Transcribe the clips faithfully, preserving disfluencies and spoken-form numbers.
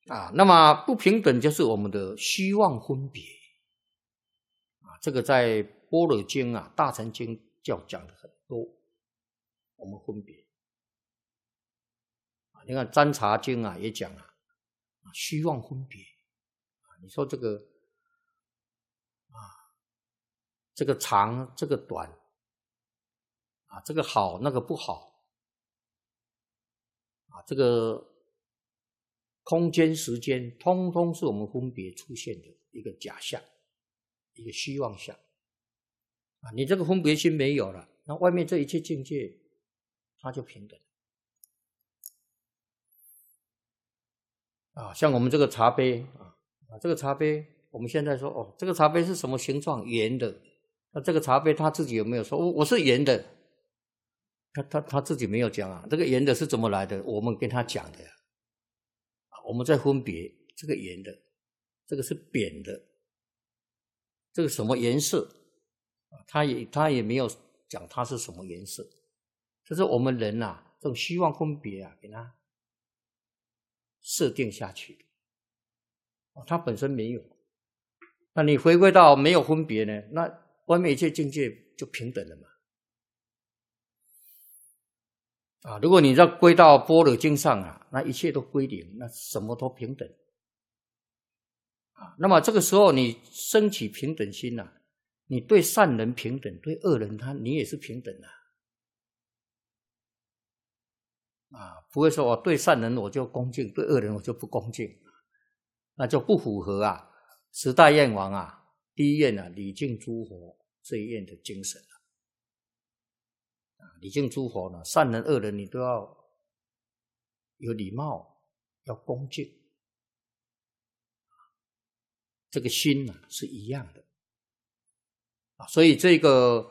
啊，那么不平等就是我们的虚妄分别啊，这个在般若经啊、大乘经教讲的很多，我们分别啊，你看占察经啊也讲啊，虚妄分别啊，你说这个啊，这个长这个短啊，这个好那个不好啊，这个空间时间通通是我们分别出现的一个假象，一个虚妄相啊，你这个分别心没有了，那外面这一切境界它就平等啊。像我们这个茶杯啊，这个茶杯我们现在说哦，这个茶杯是什么形状？圆的。那这个茶杯他自己有没有说我我是圆的？他他他自己没有讲啊，这个圆的是怎么来的？我们跟他讲的呀。我们在分别这个圆的，这个是扁的，这个什么颜色？他也他也没有讲它是什么颜色，这是我们人啊这种虚妄分别啊给它设定下去的，它本身没有。那你回归到没有分别呢？那外面一切境界就平等了嘛。啊，如果你再归到般若经上啊，那一切都归零，那什么都平等啊。那么这个时候你升起平等心啊，你对善人平等，对恶人他你也是平等的 啊, 啊，不会说我对善人我就恭敬，对恶人我就不恭敬，那就不符合啊十大愿王啊第一愿啊礼敬诸佛这一愿的精神。礼敬诸佛呢，善人恶人你都要有礼貌，要恭敬，这个心呢是一样的啊。所以这个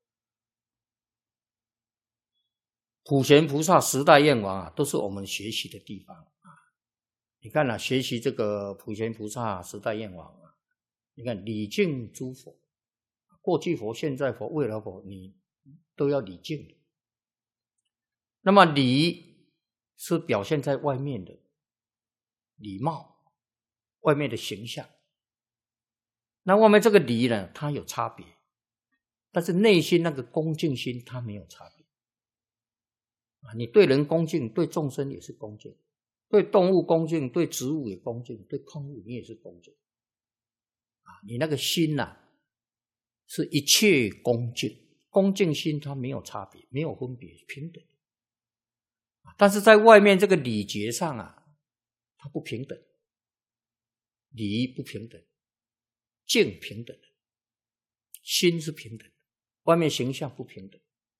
普贤菩萨十大愿王啊，都是我们学习的地方啊。你看啊，学习这个普贤菩萨十大愿王啊，你看礼敬诸佛，过去佛、现在佛、未来佛，你都要礼敬的。那么礼是表现在外面的礼貌，外面的形象。那外面这个礼呢，它有差别，但是内心那个恭敬心它没有差别啊。你对人恭敬，对众生也是恭敬，对动物恭敬，对植物也恭敬，对空物你也是恭敬啊。你那个心啊，是一切恭敬，恭敬心它没有差别，没有分别，平等。但是在外面这个礼节上啊，它不平等，礼不平等，敬平等，心是平等的，外面形象不平等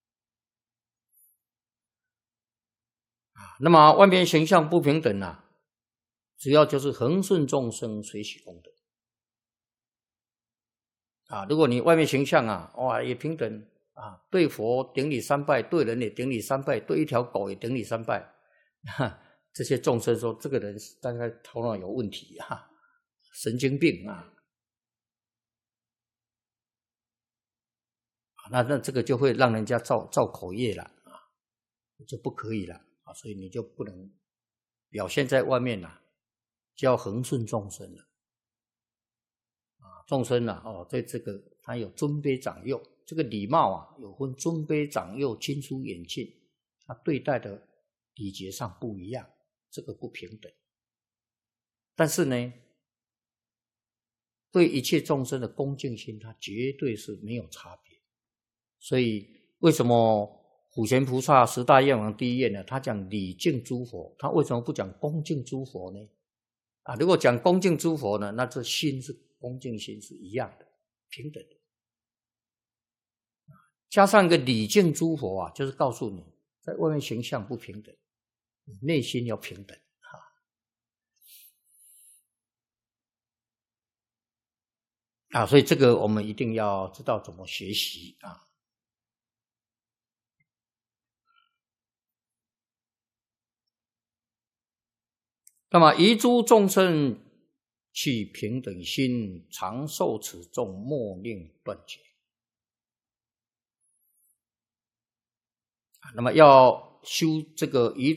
啊。那么外面形象不平等啊，主要就是恒顺众生，随喜功德啊。如果你外面形象啊，哇也平等啊，对佛顶礼三拜，对人也顶礼三拜，对一条狗也顶礼三拜，这些众生说这个人大概头脑有问题啊，神经病啊，那那这个就会让人家造造口业了啊，就不可以了啊，所以你就不能表现在外面了，就要恒顺众生了啊，众生啊哦，对这个他有尊卑长幼。这个礼貌啊，有分尊卑长幼、亲疏远近，他对待的礼节上不一样，这个不平等。但是呢，对一切众生的恭敬心，他绝对是没有差别。所以为什么普贤菩萨十大愿王第一愿呢？他讲礼敬诸佛，他为什么不讲恭敬诸佛呢？啊，如果讲恭敬诸佛呢，那这心是恭敬心是一样的，平等的。加上一个礼敬诸佛啊，就是告诉你，在外面形象不平等，你内心要平等啊！啊，所以这个我们一定要知道怎么学习啊。那么遗诸众生起平等心，常受此众，莫令断绝。那么要修这个遗